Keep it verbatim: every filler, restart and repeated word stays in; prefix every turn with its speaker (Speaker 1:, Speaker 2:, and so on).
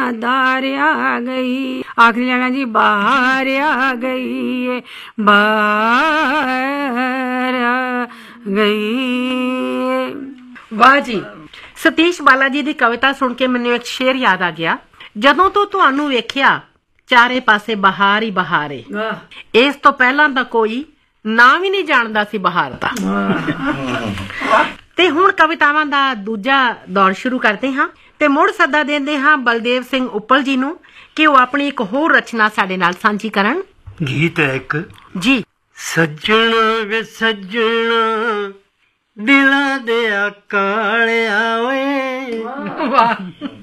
Speaker 1: दार आ गई। आखिरी लाइन जी, बाहर आ गई, बाहर आ गई।
Speaker 2: वाह जी। सतीश बाला जी की कविता सुन के मैनू एक शेर याद आ गया। जदों तो तुहानू वेखिया चारे पासे बहार ही बहार है। इस तो पहला तो कोई नाम ही नहीं जानता सी बहार दा। ते हुण कवितावां दा दूजा दौर शुरू करते हाँ ते मुड़ सद्दा देंदे हाँ बलदेव सिंह उप्पल जी नू कि वो अपनी एक होर रचना साडे नाल सांझी करन।
Speaker 3: गीत है एक
Speaker 2: जी।
Speaker 3: सज्जणा वे सज्जणा दिला दे कालिया वे।
Speaker 2: वाह।